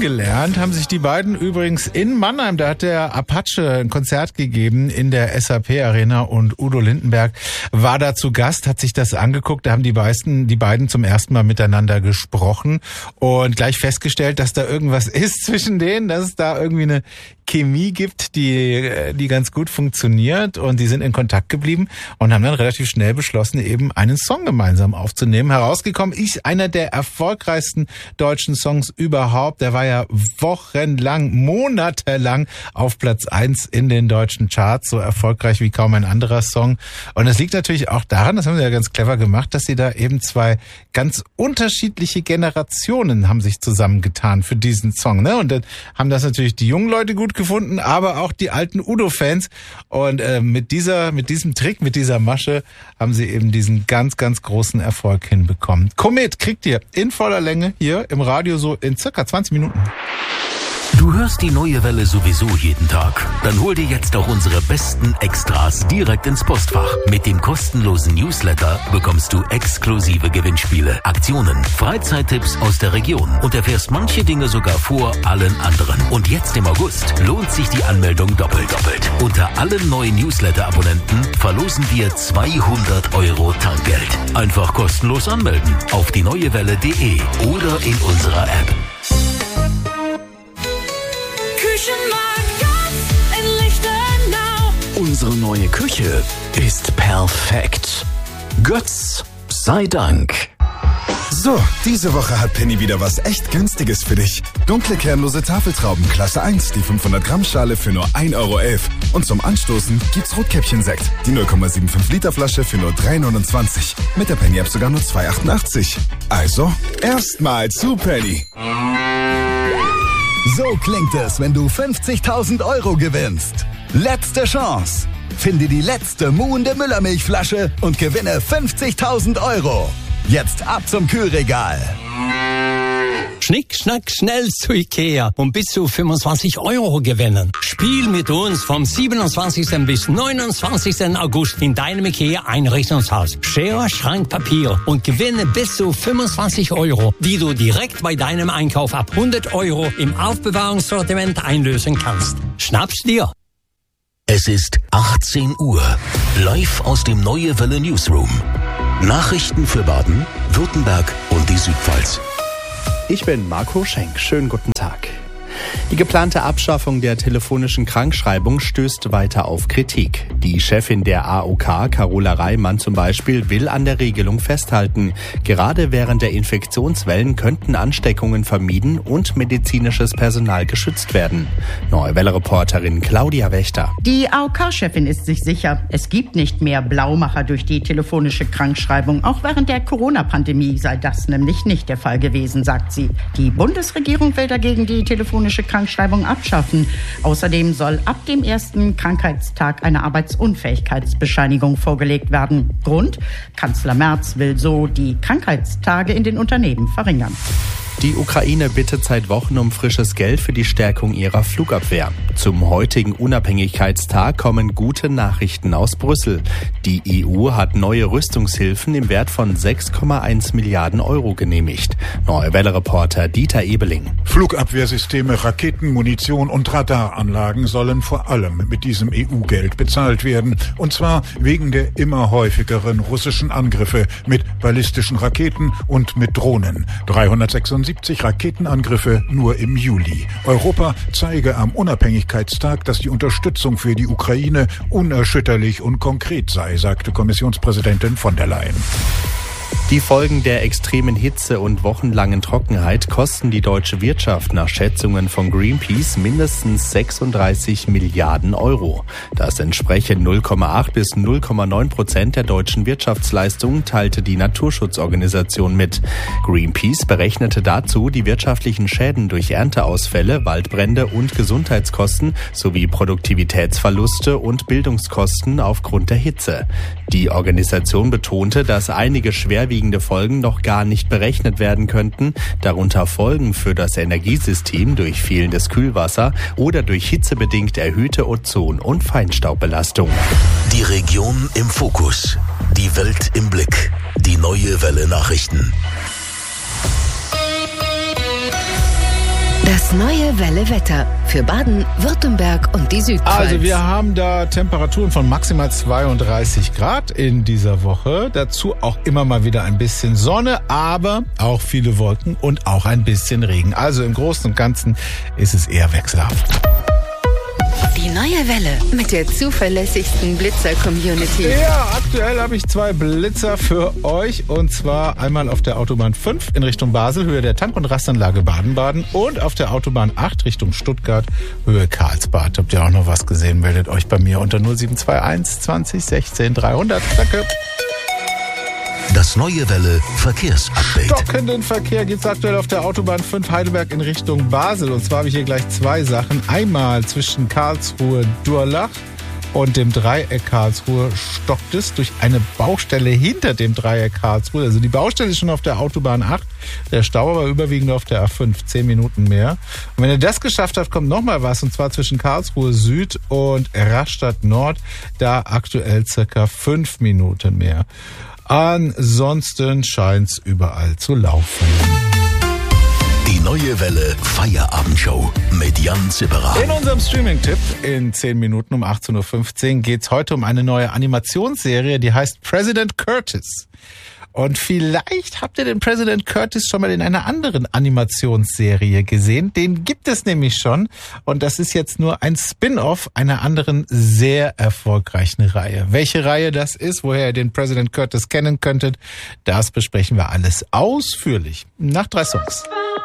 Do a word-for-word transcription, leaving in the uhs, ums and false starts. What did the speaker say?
kennengelernt haben sich die beiden übrigens in Mannheim. Da hat der Apache ein Konzert gegeben in der S A P Arena und Udo Lindenberg war da zu Gast, hat sich das angeguckt. Da haben die beiden, die beiden zum ersten Mal miteinander gesprochen und gleich festgestellt, dass da irgendwas ist zwischen denen, dass es da irgendwie eine Chemie gibt, die die ganz gut funktioniert, und die sind in Kontakt geblieben und haben dann relativ schnell beschlossen, eben einen Song gemeinsam aufzunehmen. Herausgekommen ist einer der erfolgreichsten deutschen Songs überhaupt. Der war ja wochenlang, monatelang auf Platz eins in den deutschen Charts, so erfolgreich wie kaum ein anderer Song. Und es liegt natürlich auch daran, das haben sie ja ganz clever gemacht, dass sie da eben zwei ganz unterschiedliche Generationen haben sich zusammengetan für diesen Song, ne? Und dann haben das natürlich die jungen Leute gut gefunden, aber auch die alten Udo-Fans. Und äh, mit dieser, mit diesem Trick, mit dieser Masche haben sie eben diesen ganz, ganz großen Erfolg hinbekommen. Komet kriegt ihr in voller Länge hier im Radio so in circa zwanzig Minuten. Du hörst die neue Welle sowieso jeden Tag. Dann hol dir jetzt auch unsere besten Extras direkt ins Postfach. Mit dem kostenlosen Newsletter bekommst du exklusive Gewinnspiele, Aktionen, Freizeittipps aus der Region und erfährst manche Dinge sogar vor allen anderen. Und jetzt im August lohnt sich die Anmeldung doppelt doppelt. Unter allen neuen Newsletter-Abonnenten verlosen wir zweihundert Euro Tankgeld. Einfach kostenlos anmelden auf die neue welle punkt de oder in unserer App. Unsere neue Küche ist perfekt. Götz sei Dank. So, diese Woche hat Penny wieder was echt Günstiges für dich. Dunkle kernlose Tafeltrauben Klasse eins, die fünfhundert Gramm Schale für nur ein Euro elf. Und zum Anstoßen gibt's Rotkäppchen-Sekt, die null Komma fünfundsiebzig Liter Flasche für nur drei neunundzwanzig. Mit der Penny-App sogar nur zwei achtundachtzig. Also, erstmal zu Penny. So klingt es, wenn du fünfzigtausend Euro gewinnst. Letzte Chance. Finde die letzte muhende Müllermilchflasche und gewinne fünfzigtausend Euro. Jetzt ab zum Kühlregal. Schnick, schnack, schnell zu Ikea und bis zu fünfundzwanzig Euro gewinnen. Spiel mit uns vom siebenundzwanzigsten bis neunundzwanzigsten August in deinem Ikea-Einrichtungshaus. Schere, Schrank, Papier und gewinne bis zu fünfundzwanzig Euro, die du direkt bei deinem Einkauf ab hundert Euro im Aufbewahrungssortiment einlösen kannst. Schnapp's dir! Es ist achtzehn Uhr. Live aus dem Neue Welle Newsroom. Nachrichten für Baden, Württemberg und die Südpfalz. Ich bin Marco Schenk. Schönen guten Tag. Die geplante Abschaffung der telefonischen Krankschreibung stößt weiter auf Kritik. Die Chefin der A O K, Carola Reimann zum Beispiel, will an der Regelung festhalten. Gerade während der Infektionswellen könnten Ansteckungen vermieden und medizinisches Personal geschützt werden. Neue Welle-Reporterin Claudia Wächter. Die A O K-Chefin ist sich sicher, es gibt nicht mehr Blaumacher durch die telefonische Krankschreibung. Auch während der Corona-Pandemie sei das nämlich nicht der Fall gewesen, sagt sie. Die Bundesregierung will dagegen die telefonische Krankschreibung abschaffen. Außerdem soll ab dem ersten Krankheitstag eine Arbeitsunfähigkeitsbescheinigung vorgelegt werden. Grund: Kanzler Merz will so die Krankheitstage in den Unternehmen verringern. Die Ukraine bittet seit Wochen um frisches Geld für die Stärkung ihrer Flugabwehr. Zum heutigen Unabhängigkeitstag kommen gute Nachrichten aus Brüssel. Die E U hat neue Rüstungshilfen im Wert von sechs Komma eins Milliarden Euro genehmigt. Neue Welle-Reporter Dieter Ebeling. Flugabwehrsysteme, Raketen, Munition und Radaranlagen sollen vor allem mit diesem E U-Geld bezahlt werden. Und zwar wegen der immer häufigeren russischen Angriffe mit ballistischen Raketen und mit Drohnen. dreihundertsechsundsiebzig Raketenangriffe nur im Juli. Europa zeige am Unabhängigkeitstag, dass die Unterstützung für die Ukraine unerschütterlich und konkret sei, sagte Kommissionspräsidentin von der Leyen. Die Folgen der extremen Hitze und wochenlangen Trockenheit kosten die deutsche Wirtschaft nach Schätzungen von Greenpeace mindestens sechsunddreißig Milliarden Euro. Das entspreche null Komma acht bis null Komma neun Prozent der deutschen Wirtschaftsleistung, teilte die Naturschutzorganisation mit. Greenpeace berechnete dazu die wirtschaftlichen Schäden durch Ernteausfälle, Waldbrände und Gesundheitskosten sowie Produktivitätsverluste und Bildungskosten aufgrund der Hitze. Die Organisation betonte, dass einige schwerwiegende Folgen noch gar nicht berechnet werden könnten, darunter Folgen für das Energiesystem durch fehlendes Kühlwasser oder durch hitzebedingt erhöhte Ozon- und Feinstaubbelastung. Die Region im Fokus, die Welt im Blick, die Neue Welle Nachrichten. Das Neue Welle Wetter für Baden, Württemberg und die Südpfalz. Also wir haben da Temperaturen von maximal zweiunddreißig Grad in dieser Woche. Dazu auch immer mal wieder ein bisschen Sonne, aber auch viele Wolken und auch ein bisschen Regen. Also im Großen und Ganzen ist es eher wechselhaft. Die neue Welle mit der zuverlässigsten Blitzer-Community. Ja, aktuell habe ich zwei Blitzer für euch. Und zwar einmal auf der Autobahn fünf in Richtung Basel, Höhe der Tank- und Rastanlage Baden-Baden. Und auf der Autobahn acht Richtung Stuttgart, Höhe Karlsbad. Habt ihr auch noch was gesehen? Meldet euch bei mir unter null sieben zwei eins zwanzig sechzehn dreihundert. Danke. Das Neue Welle Verkehrsupdate. Stockenden Verkehr gibt es aktuell auf der Autobahn fünf Heidelberg in Richtung Basel. Und zwar habe ich hier gleich zwei Sachen. Einmal zwischen Karlsruhe-Durlach und dem Dreieck Karlsruhe stockt es durch eine Baustelle hinter dem Dreieck Karlsruhe. Also die Baustelle ist schon auf der Autobahn acht, der Stau aber überwiegend auf der A fünf, zehn Minuten mehr. Und wenn ihr das geschafft habt, kommt nochmal was, und zwar zwischen Karlsruhe Süd und Rastatt Nord, da aktuell circa fünf Minuten mehr. Ansonsten scheint's überall zu laufen. Die Neue Welle Feierabendshow mit Jan Zipperer. In unserem Streaming-Tipp in zehn Minuten um achtzehn Uhr fünfzehn geht's heute um eine neue Animationsserie, die heißt President Curtis. Und vielleicht habt ihr den President Curtis schon mal in einer anderen Animationsserie gesehen. Den gibt es nämlich schon. Und das ist jetzt nur ein Spin-off einer anderen sehr erfolgreichen Reihe. Welche Reihe das ist, woher ihr den President Curtis kennen könntet, das besprechen wir alles ausführlich nach drei Songs.